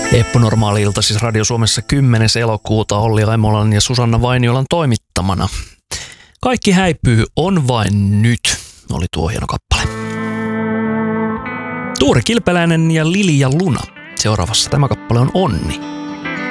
Eppo Normaali-ilta siis Radio Suomessa 10. elokuuta Olli Aimolan ja Susanna Vainiolan toimittamana. Kaikki häipyy, on vain nyt, oli tuo hieno kappale. Tuure Kilpeläinen ja Lili ja Luna. Seuraavassa tämä kappale on Onni.